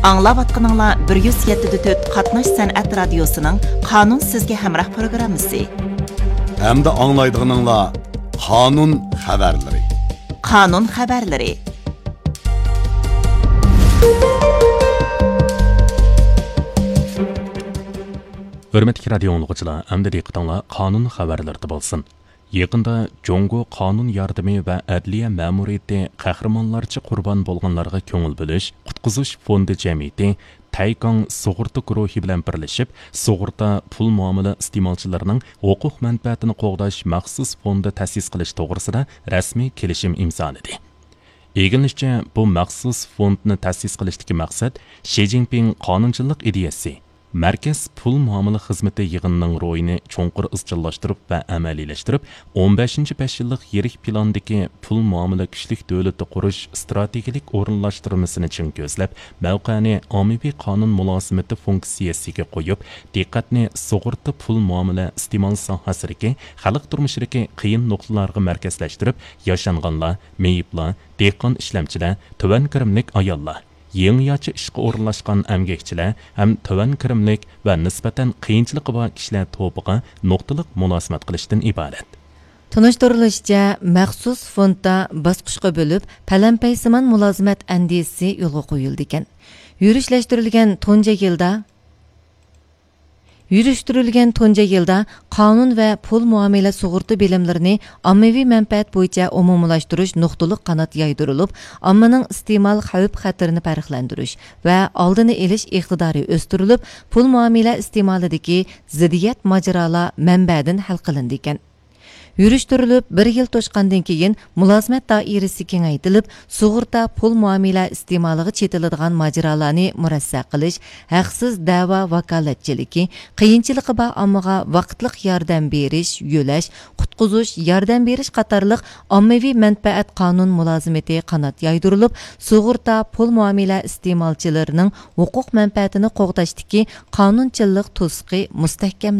Аңлаватқаныңла 107.4 Qatnash San'at Radiosu'nun Qanun Sizge Hamrah programısı. Hem de anlaydığınızla Qanun Xabarları. Qanun Xabarları. Hürmetli radio anlıqçılar, әмді дейқітаңла Qanun Xabarları болсын. Yaqında Jongo qonun yardımı və ədliyə məmuriyyəti qəhrəmanlarca qurban bolğanlarga köngül bölüş, qutquzuş fondi cəmiyyəti Taykang sug'urta guruhi bilan birlashib, sug'urta pul muomala iste'molchilarining huquq manfaatini qo'g'dash maxsus fondi ta'sis qilish to'g'risida rasmiy kelishim imzoladi. Egilishicha, bu maxsus fondni ta'sis qilishdagi maqsad Xi Jinping qonunchilik ideyasi Merkez pul muamele xizmeti yığınının royunu çoğunqur izchillashtirib ve amaliyleştirib, 15-5 yıllık yerik plandaki pul muamele güçlük devleti quruş strategik orunlaştırmasını için gözlep, mevqani ommaviy qonun mulozimati funksiyasiga qo'yib, diqqatni sug'urta pul muamele iste'mol sohasidagi xalq turmushidagi qiyin nuqtalarga markazlashtirib, yashanganlar, meyiblar, dehqon ishlamchilar, tuvan kirimlik ayollar, yangiyacha ishga o'rinlashgan emgakchilar ham tuvan kirimlik va nisbatan qiyinchiligi bor kishilar to'piga nuqtaliq munosabat qilishdan iborat. Tunushtirilishicha, maxsus fondda bosqichga bo'lib, palampaysimon mulozimat andisi yo'lga qo'yildi ekan. Yürüştürülgen tunca yılda qonun ve pul muamele sug'urta bilimlerini ommaviy manfaat bo'yicha umumlaştırış nuqtaliq qanot yaydırılıp, ammaning iste'mol xavf xatirini farqlantirish ve oldini elish iqtidori o'stirilib, pul muamele iste'molidagi ziddiyat majralar manbadan hal qilindi ekan. Yürüştürülüp bir yıl to'shqandan keyin mulozimat doirasi kengaytirilib, sug'urta pul muamele iste'moliga chetiladigan majralarni murassa qilish, haqsiz da'vo vakolatchiligi, qiyinchiligi bor ommaga vaqtliq yordam berish, yo'lash, qutquzish, yordam berish qatorliq ommaviy manfaat qonun mulozimati qanot yaydirilib, sug'urta pul muamele iste'molchilarining huquq manfaatini qo'g'dashdagi qonunchilik to'siqi mustahkam